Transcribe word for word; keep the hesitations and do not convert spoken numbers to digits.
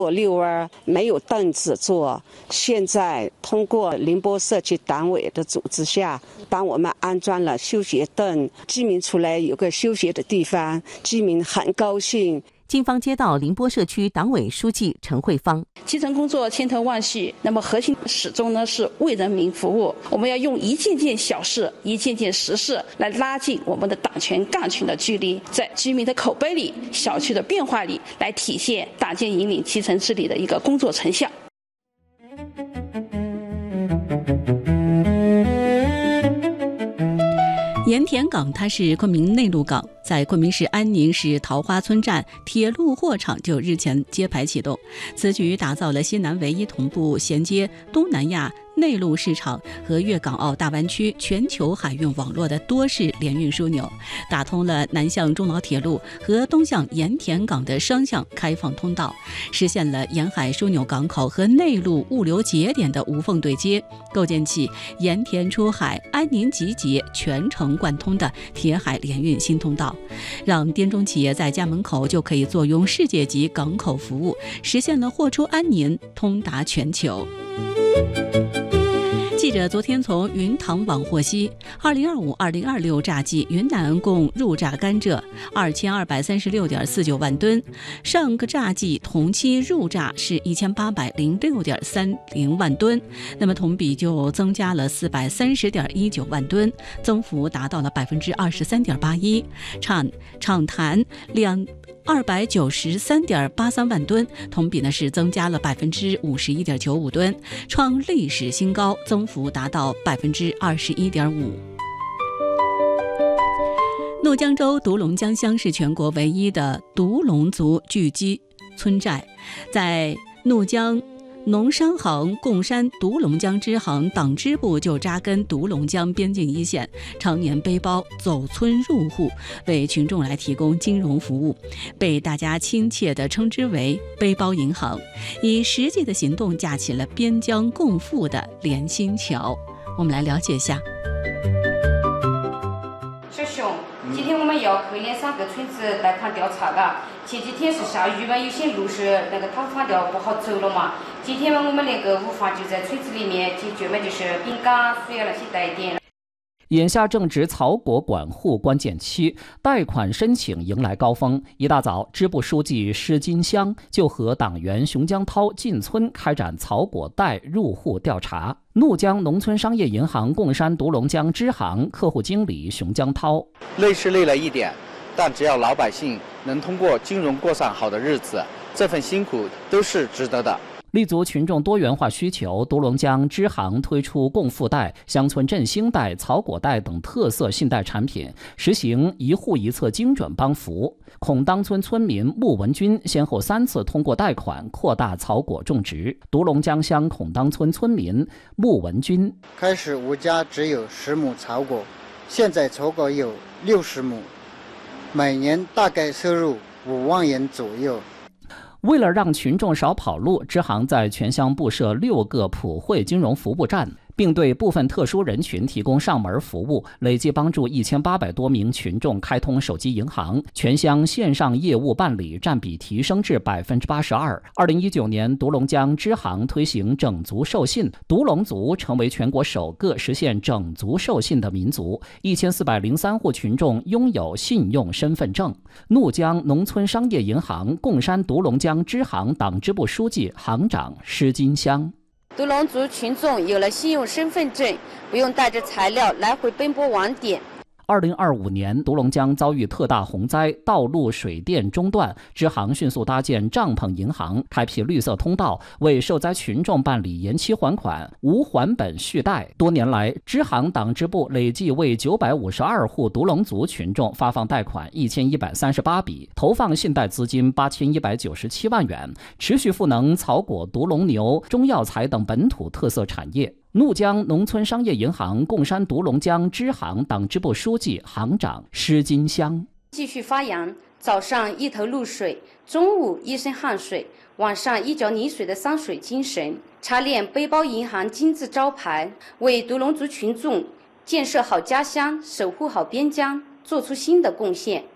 我遛弯没有凳子坐，现在通过宁波社区党委的组织下，帮我们安装了休息凳，居民出来有个休息的地方，居民很高兴。 金方街道宁波社区党委书记陈慧芳， 基层工作千头万绪，那么核心始终呢是为人民服务。我们要用一件件小事、一件件实事来拉近我们的党权干群的距离，在居民的口碑里、小区的变化里，来体现党建引领基层治理的一个工作成效。 盐田港它是昆明内陆港，在昆明市安宁市桃花村站铁路货场就日前揭牌启动，此举打造了西南唯一同步衔接东南亚内陆市场和粤港澳大湾区全球海运网络的多式联运枢纽，打通了南向中老铁路和东向盐田港的双向开放通道，实现了沿海枢纽港口和内陆物流节点的无缝对接，构建起盐田出海、安宁集结全程贯通的铁海联运新通道，让滇中企业在家门口就可以坐拥世界级港口服务，实现了货出安宁，通达全球。记者昨天从云塘网获悉，二零二五二零二六榨季云南共入榨甘蔗二千二百三十六点四九万吨，上个榨季同期入榨是一千八百零六点三零万吨，那么同比就增加了四百三十点一九万吨，增幅达到了百分之二十三点八一。产产坛两。二百九十三点八三万吨，同比呢是增加了百分之五十一点九五吨，创历史新高，增幅达到百分之二十一点五。怒江州独龙江乡是全国唯一的独龙族聚居村寨，在怒江农商行贡山独龙江支行党支部就扎根独龙江边境一线，常年背包走村入户，为群众来提供金融服务，被大家亲切地称之为背包银行，以实际的行动架起了边疆共富的连心桥。我们来了解一下。 师兄，今天我们要科研三个村子贷款调查的，前几天是下雨嘛，有些路是那个塌方掉不好走了嘛。今天我们那个午饭就在村子里面解决嘛，就是饼干、水啊那些带一点。 眼下正值草果管护关键期，贷款申请迎来高峰。一大早，支部书记施金香就和党员熊江涛进村开展草果贷入户调查。怒江农村商业银行贡山独龙江支行客户经理熊江涛： 累是累了一点，但只要老百姓能通过金融过上好的日子，这份辛苦都是值得的。 立足群众多元化需求，独龙江支行推出共富贷、乡村振兴贷、草果贷等特色信贷产品，实行一户一策精准帮扶。孔当村村民穆文军先后三次通过贷款扩大草果种植。独龙江乡孔当村村民穆文军： 开始我家只有十亩草果，现在草果有六十亩，每年大概收入五万元左右。 为了让群众少跑路，支行在全乡布设六个普惠金融服务站，并对部分特殊人群提供上门服务，累计帮助一千八百多名群众开通手机银行，全乡线上业务办理占比提升至百分之八十二。二零一九年，独龙江支行推行整族授信，独龙族成为全国首个实现整族授信的民族，一千四百零三户群众拥有信用身份证。怒江农村商业银行贡山独龙江支行党支部书记、行长施金香： 独龙族群众有了信用身份证，不用带着材料来回奔波网点。 二零二五年，独龙江遭遇特大洪灾，道路、水电中断，支行迅速搭建帐篷银行，开辟绿色通道，为受灾群众办理延期还款、无还本续贷。多年来，支行党支部累计为九百五十二户独龙族群众发放贷款一千一百三十八笔，投放信贷资金八千一百九十七万元，持续赋能草果、独龙牛、中药材等本土特色产业。怒江农村商业银行贡山独龙江支行党支部书记、行长施金香： 继续发扬早上一头露水，中午一身汗水，晚上一脚泥水的三水精神，插炼背包银行金字招牌，为独龙族群众建设好家乡、守护好边疆做出新的贡献。